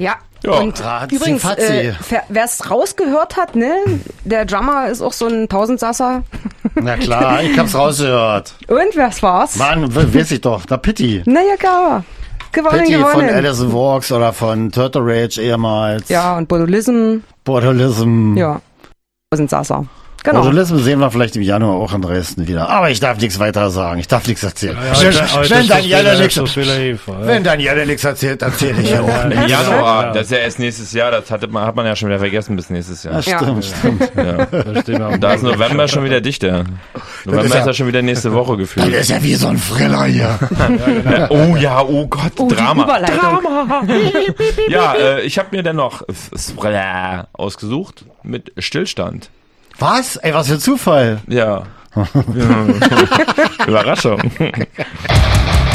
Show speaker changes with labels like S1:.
S1: Ja.
S2: Ja,
S1: Und übrigens, wer es rausgehört hat, ne, der Drummer ist auch so ein Tausendsasser.
S3: Na klar, ich hab's rausgehört.
S1: Und was war's?
S3: Mann, weiß ich doch, der Pitti.
S1: Na ja, klar.
S3: Pitti von Alice Walks oder von Turtle Rage ehemals.
S1: Ja, und Botulism. Ja, Tausendsasser. Genau.
S3: Botulism sehen wir vielleicht im Januar auch in Dresden wieder. Aber ich darf nichts weiter sagen. Ich darf nichts erzählen. Wenn Daniele nichts erzählt, erzähle ich ja auch.
S2: Im Januar, das ist ja erst nächstes Jahr, das hat man ja schon wieder vergessen bis nächstes Jahr.
S3: Das stimmt.
S2: Ja. Und da ist November schon wieder dichter. November ist ja schon wieder nächste Woche gefühlt.
S3: Das ist ja wie so ein Thriller hier.
S2: Oh ja, oh Gott, Drama. Ja, ich habe mir dann noch Thriller ausgesucht mit Stillstand.
S3: Was? Ey, was für ein Zufall.
S2: Ja. Überraschung.